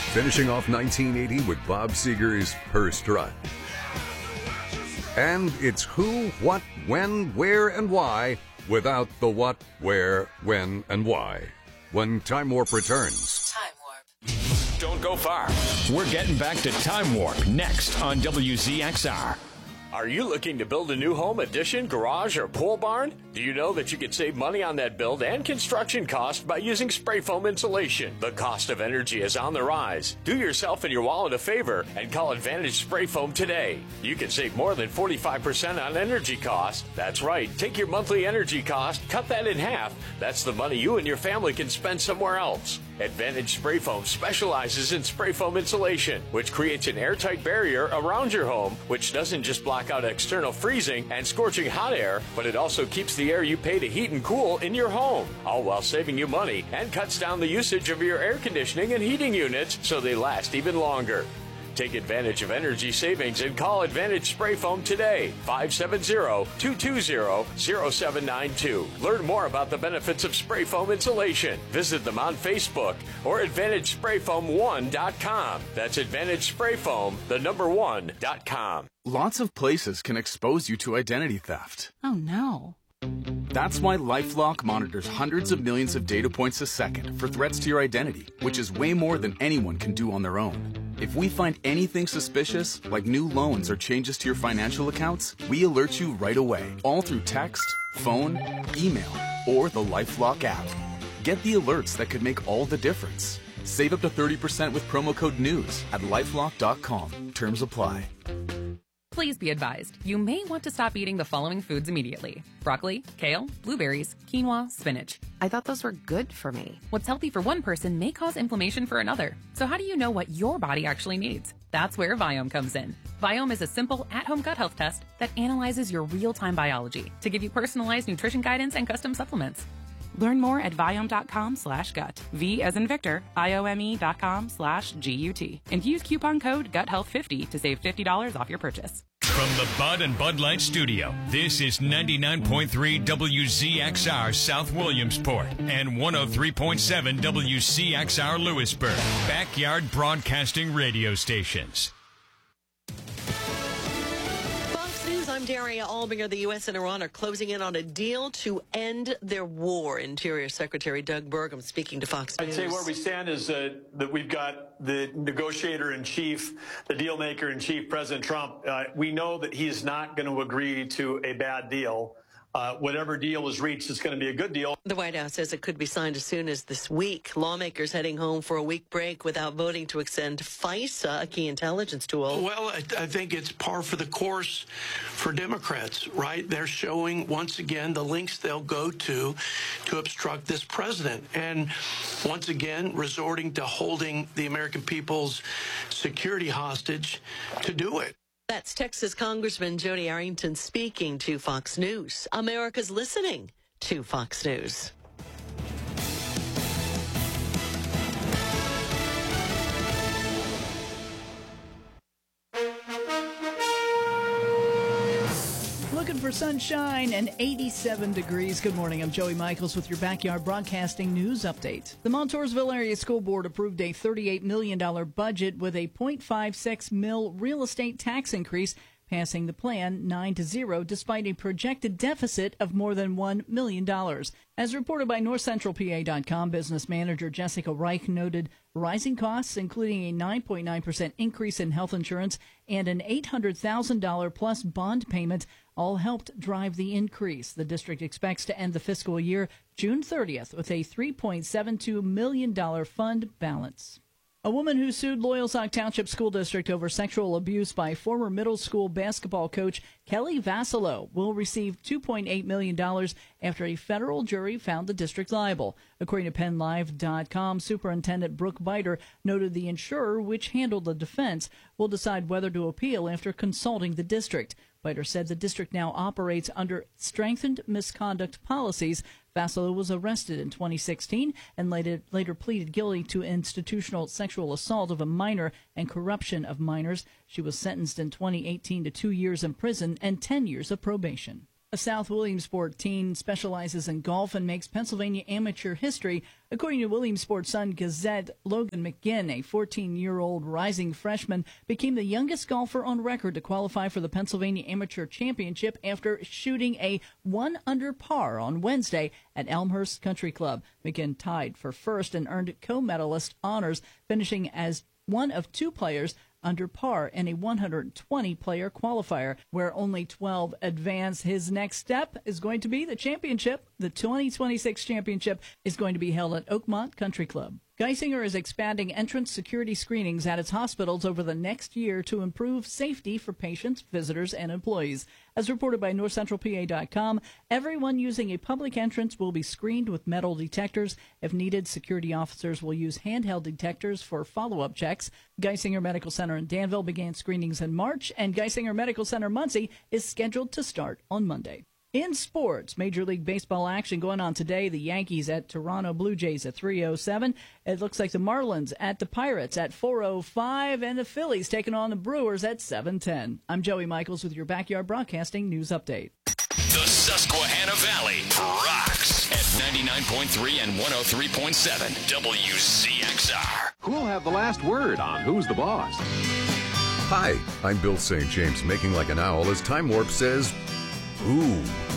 finishing off 1980 with Bob Seger's Her Strut. And it's who, what, when, where, and why without the what, where, when, and why. When Time Warp returns. Time Warp. Don't go far. We're getting back to Time Warp next on WZXR. Are you looking to build a new home, addition, garage, or pole barn? Do you know that you can save money on that build and construction cost by using spray foam insulation? The cost of energy is on the rise. Do yourself and your wallet a favor and call Advantage Spray Foam today. You can save more than 45% on energy cost. That's right. Take your monthly energy cost, cut that in half. That's the money you and your family can spend somewhere else. Advantage Spray Foam specializes in spray foam insulation, which creates an airtight barrier around your home, which doesn't just block out external freezing and scorching hot air, but it also keeps the air you pay to heat and cool in your home, all while saving you money and cuts down the usage of your air conditioning and heating units so they last even longer. Take advantage of energy savings and call Advantage Spray Foam today, 570-220-0792. Learn more about the benefits of spray foam insulation. Visit them on Facebook or AdvantageSprayFoam1.com. That's AdvantageSprayFoam, the number 1.com. Lots of places can expose you to identity theft. Oh, no. That's why LifeLock monitors hundreds of millions of data points a second for threats to your identity, which is way more than anyone can do on their own. If we find anything suspicious, like new loans or changes to your financial accounts, we alert you right away, all through text, phone, email, or the LifeLock app. Get the alerts that could make all the difference. Save up to 30% with promo code NEWS at LifeLock.com. Terms apply. Please be advised, you may want to stop eating the following foods immediately: broccoli, kale, blueberries, quinoa, spinach. I thought those were good for me. What's healthy for one person may cause inflammation for another. So how do you know what your body actually needs? That's where Viome comes in. Viome is a simple, at-home gut health test that analyzes your real-time biology to give you personalized nutrition guidance and custom supplements. Learn more at Viome.com/gut. V as in Victor, IOME.com/GUT. And use coupon code GUTHEALTH50 to save $50 off your purchase. From the Bud and Bud Light Studio, this is 99.3 WZXR South Williamsport and 103.7 WCXR Lewisburg. Backyard Broadcasting Radio Stations. I'm Daria Albinger. The U.S. and Iran are closing in on a deal to end their war. Interior Secretary Doug Burgum speaking to Fox News. I'd say where we stand is that we've got the negotiator-in-chief, the deal-maker-in-chief, President Trump. We know that he is not going to agree to a bad deal. Whatever deal is reached, it's going to be a good deal. The White House says it could be signed as soon as this week. Lawmakers heading home for a week break without voting to extend FISA, a key intelligence tool. Well, I think it's par for the course for Democrats, right? They're showing, once again, the lengths they'll go to obstruct this president. And once again, resorting to holding the American people's security hostage to do it. That's Texas Congressman Jody Arrington speaking to Fox News. America's listening to Fox News. Looking for sunshine and 87 degrees. Good morning. I'm Joey Michaels with your Backyard Broadcasting News Update. The Montoursville Area School Board approved a $38 million budget with a .56 mil real estate tax increase, passing the plan 9-0 despite a projected deficit of more than $1 million. As reported by NorthCentralPA.com, business manager Jessica Reich noted rising costs, including a 9.9% increase in health insurance and an $800,000 plus bond payment, all helped drive the increase. The district expects to end the fiscal year June 30th with a $3.72 million fund balance. A woman who sued Loyalsock Township School District over sexual abuse by former middle school basketball coach Kelly Vassalo will receive $2.8 million after a federal jury found the district liable. According to PennLive.com, Superintendent Brooke Biter noted the insurer, which handled the defense, will decide whether to appeal after consulting the district. Biter said the district now operates under strengthened misconduct policies. Vassalo was arrested in 2016 and later pleaded guilty to institutional sexual assault of a minor and corruption of minors. She was sentenced in 2018 to 2 years in prison and 10 years of probation. A South Williamsport teen specializes in golf and makes Pennsylvania amateur history. According to Williamsport Sun-Gazette, Logan McGinn, a 14-year-old rising freshman, became the youngest golfer on record to qualify for the Pennsylvania Amateur Championship after shooting a 1-under par on Wednesday at Elmhurst Country Club. McGinn tied for first and earned co-medalist honors, finishing as one of two players under par in a 120-player qualifier, where only 12 advance. His next step is going to be the championship. The 2026 championship is going to be held at Oakmont Country Club. Geisinger is expanding entrance security screenings at its hospitals over the next year to improve safety for patients, visitors, and employees. As reported by NorthCentralPA.com, everyone using a public entrance will be screened with metal detectors. If needed, security officers will use handheld detectors for follow-up checks. Geisinger Medical Center in Danville began screenings in March, and Geisinger Medical Center Muncie is scheduled to start on Monday. In sports, Major League Baseball action going on today. The Yankees at Toronto Blue Jays at 3:07. It looks like the Marlins at the Pirates at 4:05, and the Phillies taking on the Brewers at 7:10. I'm Joey Michaels with your Backyard Broadcasting News Update. The Susquehanna Valley rocks at 99.3 and 103.7 WZXR. Who'll have the last word on Who's the Boss? Hi, I'm Bill St. James, making like an owl as Time Warp says, ooh.